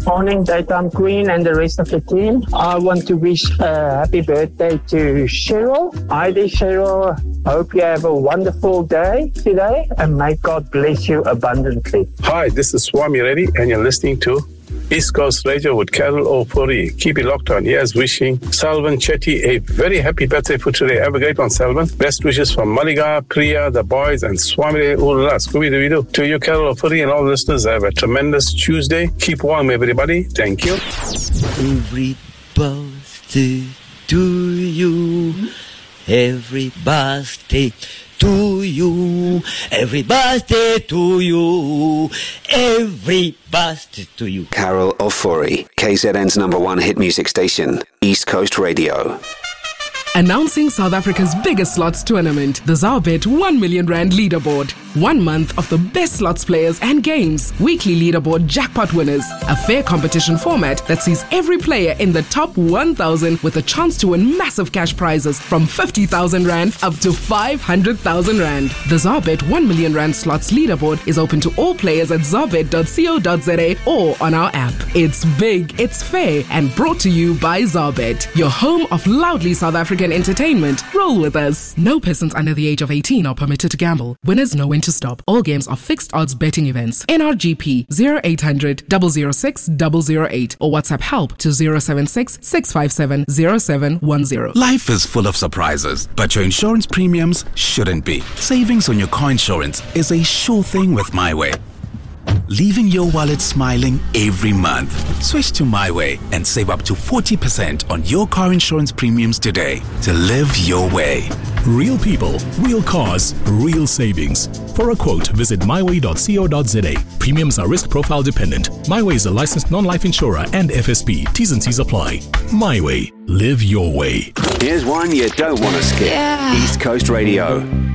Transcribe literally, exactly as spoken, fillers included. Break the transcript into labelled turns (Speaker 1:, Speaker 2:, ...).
Speaker 1: Morning, Daytime Queen and the rest of the team. I want to wish a happy birthday to Cheryl. Hi there, Cheryl. Hope you have a wonderful day today and may God bless you abundantly.
Speaker 2: Hi, this is Swami Reddy and you're listening to East Coast Radio with Carol Ofori. Keep it locked on. Here's wishing Salvan Chetty a very happy birthday for today. Have a great one, Salvan. Best wishes from Maliga, Priya, the boys, and Swami Urla. Scooby-Doo. To you, Carol Ofori, and all listeners, have a tremendous Tuesday. Keep warm, everybody. Thank you.
Speaker 3: Every birthday to you. Every birthday to you, every birthday to you, every birthday to you.
Speaker 4: Carol Ofori, K Z N's number one hit music station, East Coast Radio.
Speaker 5: Announcing South Africa's biggest slots tournament, the Zarbet one million rand leaderboard. One month of the best slots players and games. Weekly leaderboard jackpot winners. A fair competition format that sees every player in the top one thousand with a chance to win massive cash prizes from fifty thousand rand up to five hundred thousand rand. The Zarbet one million rand slots leaderboard is open to all players at zarbet dot co dot za or on our app. It's big, it's fair, and brought to you by Zarbet, your home of loudly South African entertainment. Roll with us. No persons under the age of eighteen are permitted to gamble. Winners know when to stop. All games are fixed odds betting events. N R G P zero eight hundred, zero zero six, zero zero eight or WhatsApp help to zero seven six, six five seven, zero seven one zero.
Speaker 6: Life is full of surprises, but your insurance premiums shouldn't be. Savings on your car insurance is a sure thing with MyWay. Leaving your wallet smiling every month. Switch to MyWay and save up to forty percent on your car insurance premiums today to live your way.
Speaker 7: Real people, real cars, real savings. For a quote, visit my way dot co dot za. Premiums are risk profile dependent. MyWay is a licensed non-life insurer and F S P. T's and C's apply. MyWay. Live your way.
Speaker 4: Here's one you don't want to skip. Yeah. East Coast Radio.